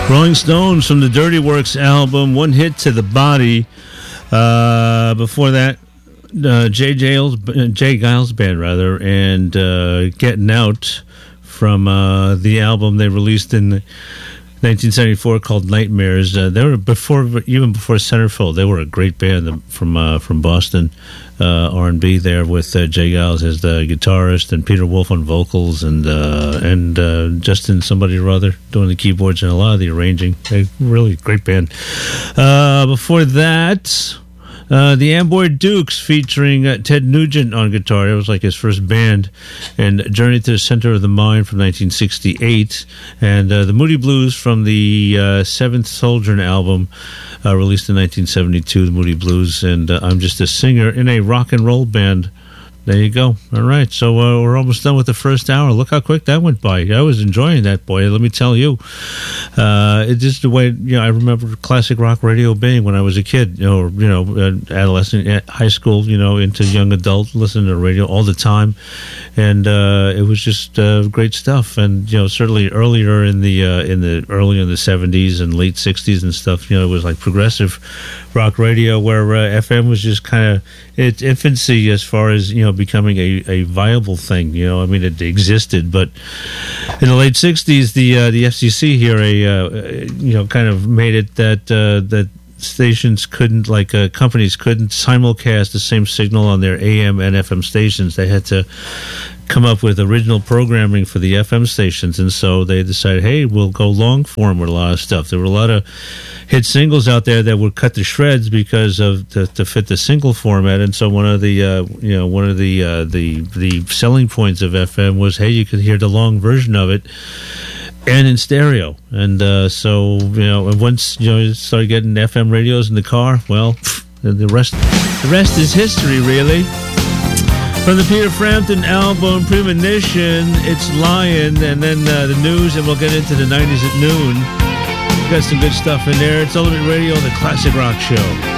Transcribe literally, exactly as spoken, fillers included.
Rolling Stones from the Dirty Works album, One Hit to the Body. Uh, before that, uh, Jay Giles, Jay Giles Band, rather, and uh, Getting Out from uh, the album they released in nineteen seventy-four called Nightmares. Uh, they were before, even before Centerfold. They were a great band from uh, from Boston, uh, R and B there with uh, Jay Giles as the guitarist and Peter Wolf on vocals and uh, and uh, Justin somebody or other doing the keyboards and a lot of the arranging. They really great band. Uh, before that. Uh, the Amboy Dukes featuring uh, Ted Nugent on guitar. It was like his first band. And Journey to the Center of the Mind from nineteen sixty-eight. And uh, the Moody Blues from the uh, Seventh Soldier album uh, released in nineteen seventy-two, the Moody Blues. And uh, I'm just a singer in a rock and roll band. There you go. All right, so uh, we're almost done with the first hour. Look how quick that went by. I was enjoying that, boy. Let me tell you, uh, it's just the way you know. I remember classic rock radio being when I was a kid, you know, or, you know, uh, adolescent, high school, you know, into young adult, listening to radio all the time, and uh, it was just uh, great stuff. And you know, certainly earlier in the uh, in the early in the seventies and late sixties and stuff, you know, it was like progressive rock radio where uh, F M was just kind of its infancy as far as you know. Becoming a, a viable thing, you know. I mean, it existed, but in the late sixties, the uh, the F C C here, a uh, you know, kind of made it that uh, that stations couldn't, like uh, companies couldn't simulcast the same signal on their A M and F M stations. They had to come up with original programming for the F M stations, and so they decided, hey, we'll go long form with a lot of stuff. There were a lot of hit singles out there that would cut to shreds because of to, to fit the single format, and so one of the uh, you know one of the uh, the the selling points of F M was, hey, you could hear the long version of it and in stereo. And uh, so you know, and once you know you started getting F M radios in the car, well, the rest the rest is history, really. From the Peter Frampton album Premonition, it's Lion, and then uh, the news, and we'll get into the nineties at noon. We've got some good stuff in there. It's Ultimate Radio, the Classic Rock Show.